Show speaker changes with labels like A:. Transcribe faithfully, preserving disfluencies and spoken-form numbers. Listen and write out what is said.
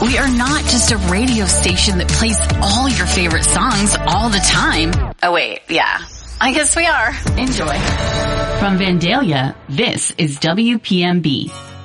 A: We are not just a radio station that plays all your favorite songs all the time. Oh wait, yeah. I guess we are. Enjoy.
B: From Vandalia, this is W P M B.